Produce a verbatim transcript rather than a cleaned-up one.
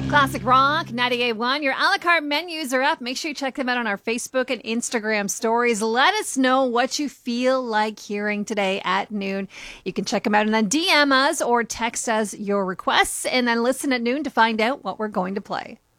Classic Rock, ninety-eight point one. Your a la carte menus are up. Make sure you check them out on our Facebook and Instagram stories. Let us know what you feel like hearing today at noon. You can check them out and then D M us or text us your requests and then listen at noon to find out what we're going to play.